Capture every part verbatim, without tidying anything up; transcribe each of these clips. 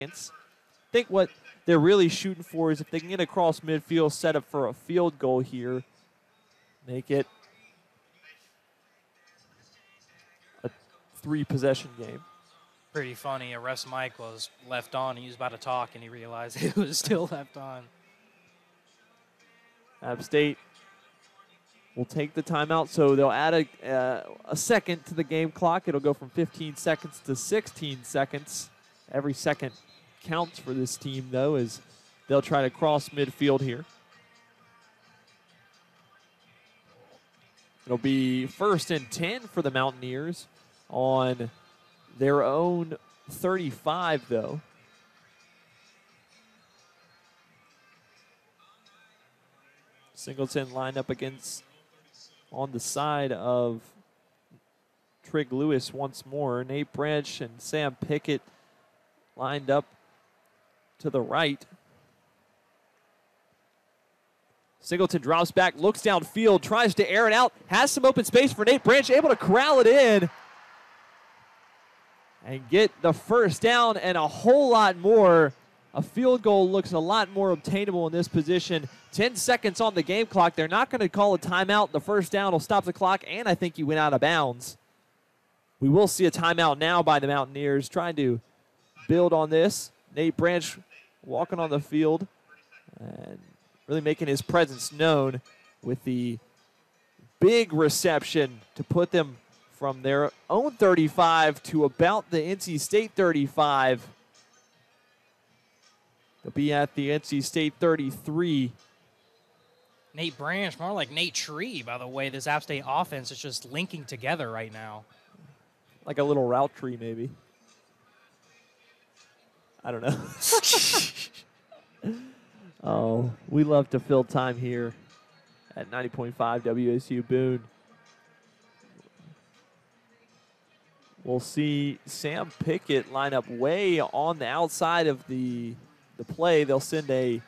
I think what they're really shooting for is if they can get across midfield, set up for a field goal here, make it a three-possession game. Pretty funny. Arrest Mike was left on. He was about to talk, and he realized it was still left on. App State will take the timeout, so they'll add a, uh, a second to the game clock. It'll go from fifteen seconds to sixteen seconds. Every second counts for this team, though, as they'll try to cross midfield here. It'll be first and ten for the Mountaineers on their own thirty-five, though. Singleton lined up against on the side of Trig Lewis once more. Nate Branch and Sam Pickett lined up to the right. Singleton drops back, looks downfield, tries to air it out, has some open space for Nate Branch, able to corral it in and get the first down and a whole lot more. A field goal looks a lot more obtainable in this position. ten seconds on the game clock. They're not going to call a timeout. The first down will stop the clock, and I think he went out of bounds. We will see a timeout now by the Mountaineers, trying to build on this. Nate Branch walking on the field and really making his presence known with the big reception to put them from their own thirty-five to about the N C State thirty-five. They'll be at the N C State thirty-three. Nate Branch, more like Nate Tree, by the way. This App State offense is just linking together right now. Like a little route tree, maybe. I don't know. Oh, we love to fill time here at ninety point five W S U Boone. We'll see Sam Pickett line up way on the outside of the, the play. They'll send a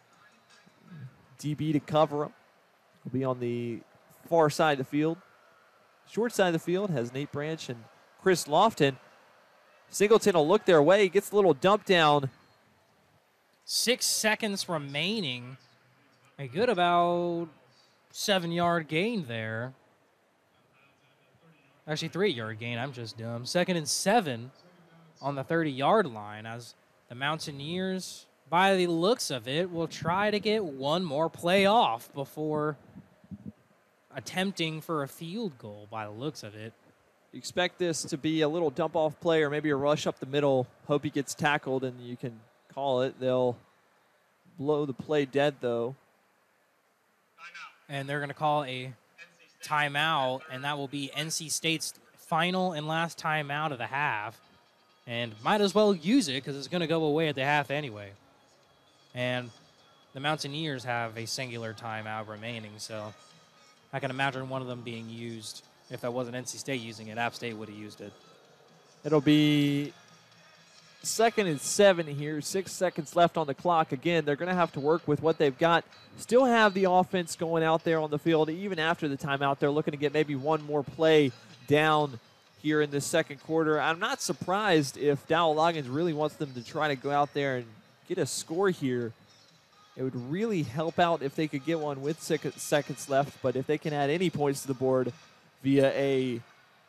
D B to cover him. He'll be on the far side of the field. Short side of the field has Nate Branch and Chris Lofton. Singleton will look their way, gets a little dump down. Six seconds remaining. A good about seven-yard gain there. Actually, three-yard gain. I'm just dumb. Second and seven on the thirty-yard line as the Mountaineers, by the looks of it, will try to get one more play off before attempting for a field goal by the looks of it. You expect this to be a little dump-off play or maybe a rush up the middle. Hope he gets tackled and you can call it. They'll blow the play dead, though. And they're going to call a timeout, and that will be N C State's final and last timeout of the half. And might as well use it because it's going to go away at the half anyway. And the Mountaineers have a singular timeout remaining, so I can imagine one of them being used. If that wasn't N C State using it, App State would have used it. It'll be second and seven here. Six seconds left on the clock. Again, they're going to have to work with what they've got. Still have the offense going out there on the field. Even after the timeout, they're looking to get maybe one more play down here in the second quarter. I'm not surprised if Dowell Loggins really wants them to try to go out there and get a score here. It would really help out if they could get one with six seconds left, but if they can add any points to the board via a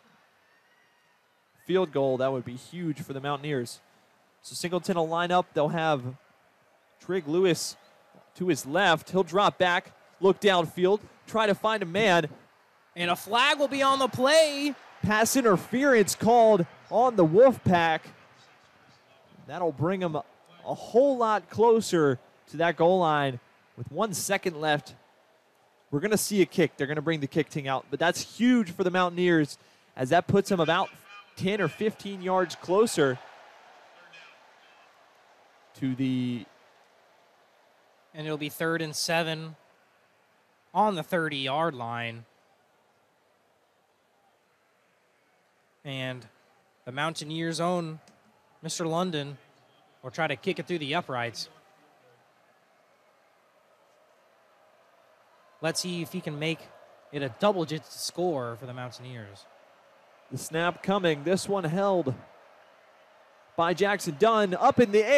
field goal, that would be huge for the Mountaineers. So Singleton will line up. They'll have Trig Lewis to his left. He'll drop back, look downfield, try to find a man. And a flag will be on the play. Pass interference called on the Wolfpack. That'll bring them a, a whole lot closer to that goal line with one second left. We're going to see a kick. They're going to bring the kick team out, but that's huge for the Mountaineers as that puts them about ten or fifteen yards closer to the... And it'll be third and seven on the thirty-yard line. And the Mountaineers' own Mister London will try to kick it through the uprights. Let's see if he can make it a double-digit score for the Mountaineers. The snap coming. This one held by Jackson Dunn. Up in the air.